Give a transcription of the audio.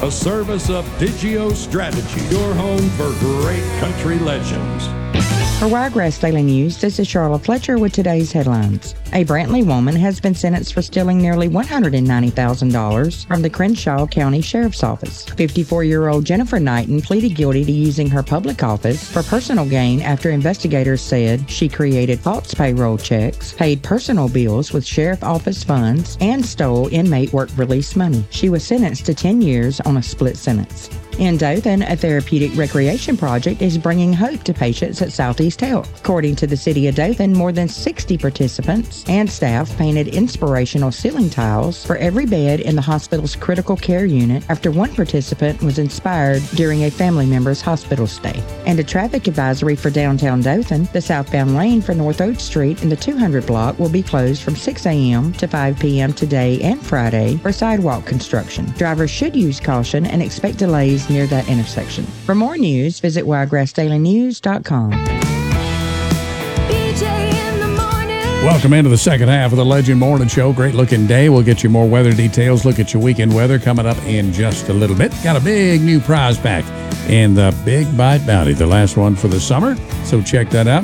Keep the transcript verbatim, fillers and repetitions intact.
A service of Digio Strategy, your home for great country legends. For Wiregrass Daily News, this is Charlotte Fletcher with today's headlines. A Brantley woman has been sentenced for stealing nearly one hundred ninety thousand dollars from the Crenshaw County Sheriff's Office. fifty-four-year-old Jennifer Knighton pleaded guilty to using her public office for personal gain after investigators said she created false payroll checks, paid personal bills with sheriff office funds, and stole inmate work release money. She was sentenced to ten years on a split sentence. In Dothan, a therapeutic recreation project is bringing hope to patients at Southeast Health. According to the City of Dothan, more than sixty participants and staff painted inspirational ceiling tiles for every bed in the hospital's critical care unit after one participant was inspired during a family member's hospital stay. And a traffic advisory for downtown Dothan, the southbound lane for North Oak Street in the two hundred block will be closed from six a.m. to five p.m. today and Friday for sidewalk construction. Drivers should use caution and expect delays near that intersection. For more news, visit wiregrass daily news dot com. Welcome into the second half of the Legend Morning Show. Great looking day. We'll get you more weather details. Look at your weekend weather coming up in just a little bit. Got a big new prize pack in the Big Bite Bounty, the last one for the summer. So check that out.